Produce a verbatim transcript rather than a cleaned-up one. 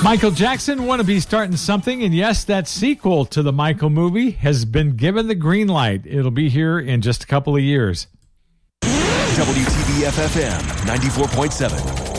Michael Jackson, Wanna Be Starting Something, and yes, that sequel to the Michael movie has been given the green light. It'll be here in just a couple of years. W T B F F M ninety-four point seven.